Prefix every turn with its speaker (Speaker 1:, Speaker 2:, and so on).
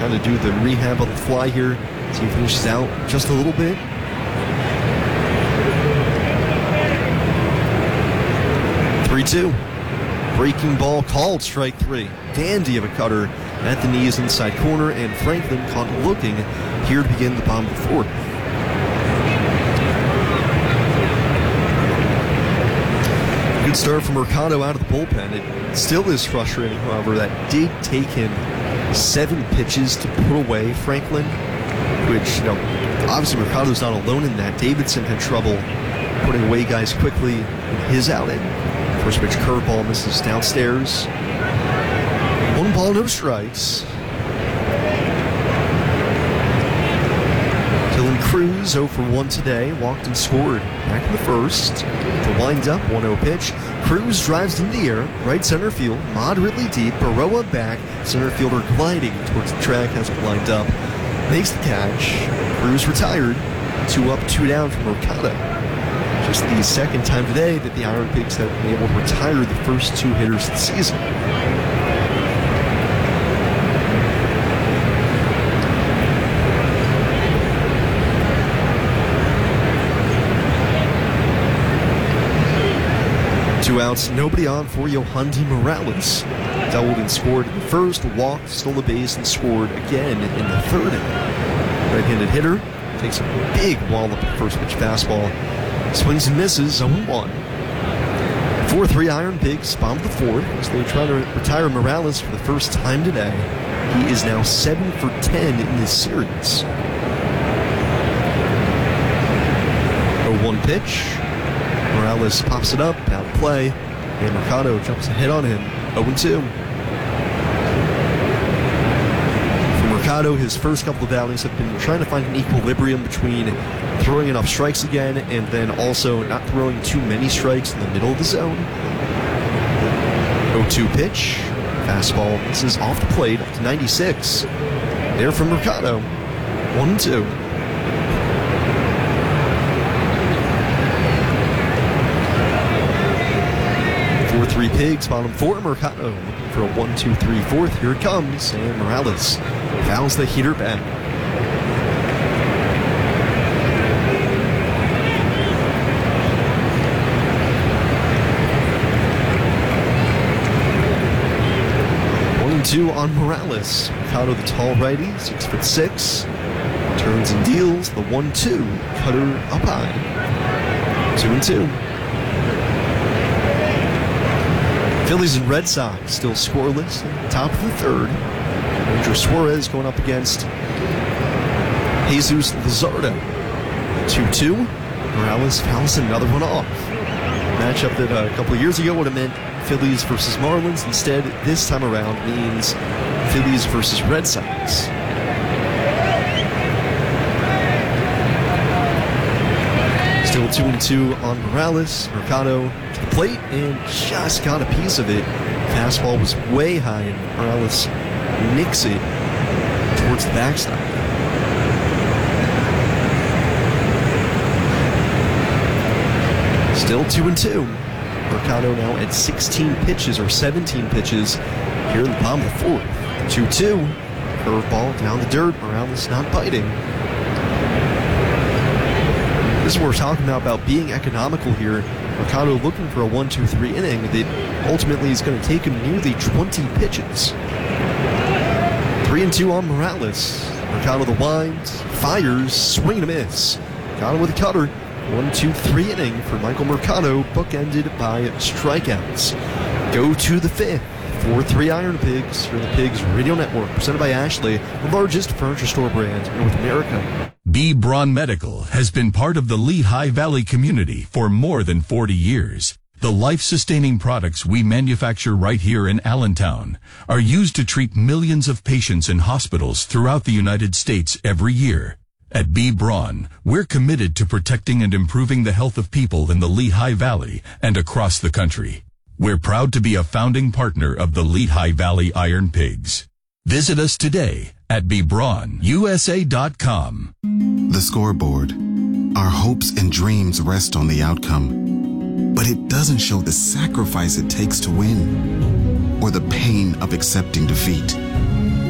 Speaker 1: kind of do the rehab on the fly here. See if he finishes out just a little bit. Three-two. Breaking ball called strike three. Dandy of a cutter at the knees inside corner, and Franklin caught looking here to begin the bottom of the fourth. Good start from Mercado out of the bullpen. It still is frustrating, however, that did take him 7 pitches to put away Franklin, which, obviously Mercado's not alone in that. Davidson had trouble putting away guys quickly in his outing. First pitch curveball misses downstairs. 1 ball, no strikes. Dylan Cruz 0 for 1 today, walked and scored back in the first. The wind up, 1-0 pitch. Cruz drives into the air, right center field, moderately deep. Baroa back, center fielder gliding towards the track, has it lined up. Makes the catch. Cruz retired. 2 up, 2 down from Mercado. Just the second time today that the Iron Pigs have been able to retire the first 2 hitters of the season. Two outs, nobody on for Yohandy Morales. Doubled and scored in the first, walked, stole a base, and scored again in the third inning. Right-handed hitter takes a big wallop at first pitch fastball. Swings and misses, 0-1. 4-3 Iron Pigs, bottom of the fourth, as they try to retire Morales for the first time today. He is now 7 for 10 in this series. 0-1 pitch. Morales pops it up, out of play, and Mercado jumps ahead on him, 0-2. For Mercado, his first couple of outings have been trying to find an equilibrium between throwing enough strikes again and then also not throwing too many strikes in the middle of the zone. 0-2 pitch. Fastball misses off the plate up to 96. There from Mercado, 1-2. 4-3 Pigs, bottom 4, Mercado looking for a 1-2-3 fourth. Here it comes, and Morales fouls the heater back. Two on Morales. Mercado, the tall righty, 6'6", turns and deals the 1-2, cutter up high. 2-2. Phillies and Red Sox still scoreless. Top of the third. Ranger Suarez going up against Jesus Luzardo. 2-2. Morales fouls another one off. Matchup that a couple of years ago would have meant Phillies versus Marlins. Instead, this time around means Phillies versus Red Sox. Still 2-2 on Morales. Mercado to the plate and just got a piece of it. Fastball was way high and Morales nicks it towards the backstop. Still 2-2. Mercado now at 16 pitches or 17 pitches here in the bottom of the fourth. 2-2. Curveball down the dirt. Morales not biting. This is what we're talking about being economical here. Mercado looking for a 1-2-3 inning that ultimately is going to take him nearly 20 pitches. 3-2 on Morales. Mercado the wind, fires, swing and a miss. Got him with a cutter. 1-2-3 inning for Michael Mercado, bookended by strikeouts. Go to the fifth. 4-3 Iron Pigs for the Pigs Radio Network, presented by Ashley, the largest furniture store brand in North America.
Speaker 2: B. Braun Medical has been part of the Lehigh Valley community for more than 40 years. The life-sustaining products we manufacture right here in Allentown are used to treat millions of patients in hospitals throughout the United States every year. At B. Braun, we're committed to protecting and improving the health of people in the Lehigh Valley and across the country. We're proud to be a founding partner of the Lehigh Valley Iron Pigs. Visit us today at bbraunusa.com.
Speaker 3: The scoreboard. Our hopes and dreams rest on the outcome, but it doesn't show the sacrifice it takes to win or the pain of accepting defeat.